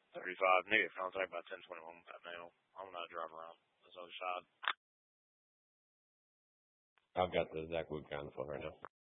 35 negative contact by 1021 with that nail. I'm going to drive around this other side. I've got the Zach Wood guy on the phone right now.